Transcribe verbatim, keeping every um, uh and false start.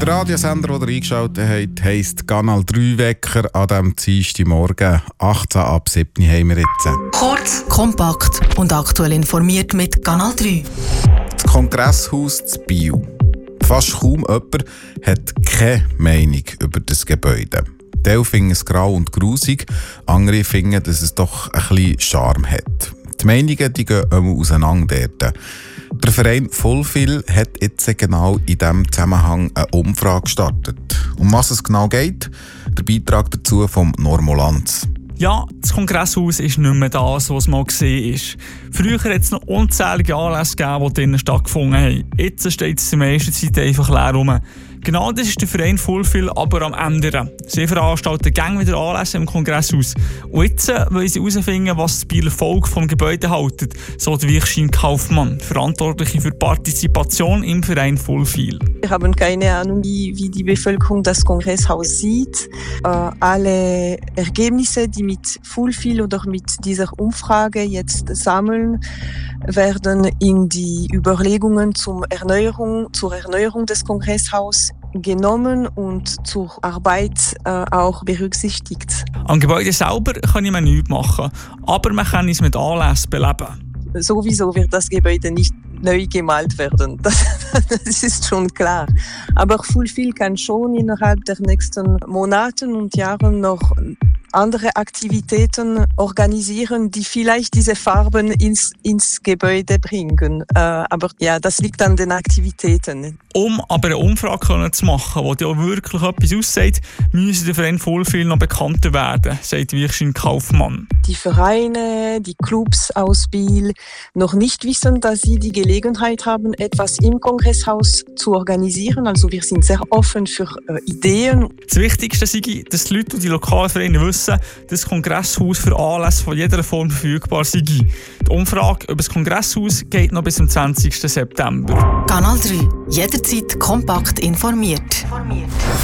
Der Radiosender, den ihr eingeschaltet habt, heisst Kanal drei Wecker an diesem Dienstagmorgen. achtzehn ab sieben haben wir jetzt. Kurz, kompakt und aktuell informiert mit Kanal drei. Das Kongresshaus zu Biel. Fast kaum jemand hat keine Meinung über das Gebäude. Teil finden es grau und grusig, andere finden, dass es doch ein bisschen Charme hat. Die Meinungen die gehen immer auseinander dort. Der Verein Vollfil hat jetzt genau in diesem Zusammenhang eine Umfrage gestartet. Um was es genau geht, der Beitrag dazu vom Normolanz. Ja, das Kongresshaus ist nicht mehr das, was es mal gesehen ist. Früher hat es noch unzählige Anlässe gegeben, die drinnen stattgefunden haben. Jetzt steht es die meiste Zeit einfach leer rum. Genau das ist der Verein Vollfil aber am Ändern. Sie veranstalten gerne wieder Anlässe im Kongresshaus. Und jetzt wollen sie herausfinden, was das Bieler Volk vom Gebäude hält, so der Wiechschein Kaufmann, Verantwortliche für Partizipation im Verein Vollfil. Wir haben keine Ahnung, wie, wie die Bevölkerung das Kongresshaus sieht. Äh, alle Ergebnisse, die mit Vollfil oder mit dieser Umfrage jetzt sammeln, werden in die Überlegungen zum Erneuerung, zur Erneuerung des Kongresshauses genommen und zur Arbeit äh, auch berücksichtigt. Am Gebäude selber kann man nichts machen, aber man kann es mit Anlässen beleben. Sowieso wird das Gebäude nicht neu gemalt werden, das, das ist schon klar. Aber Vollfil kann schon innerhalb der nächsten Monate und Jahre noch andere Aktivitäten organisieren, die vielleicht diese Farben ins, ins Gebäude bringen. Äh, aber ja, das liegt an den Aktivitäten. Um aber eine Umfrage zu machen, die auch wirklich etwas aussagt, müssen der Verein Vollfil noch bekannter werden, sagt Wiechschein Kaufmann. Die Vereine, die Clubs aus Biel noch nicht wissen, dass sie die Gelegenheit haben, etwas im Kongresshaus zu organisieren. Also wir sind sehr offen für äh, Ideen. Das Wichtigste ist, dass die Leute und die lokalen Vereine wissen, dass das Kongresshaus für Anlässe von jeder Form verfügbar sei. Die Umfrage über das Kongresshaus geht noch bis zum zwanzigsten September. Kanal drei. Jederzeit kompakt informiert.